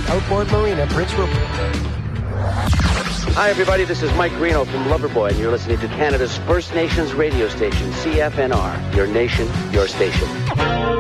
Resort, Outboard Marina, Prince Rupert. Hi, everybody. This is Mike Greeno from Loverboy, and you're listening to Canada's First Nations radio station, CFNR. Your nation, your station.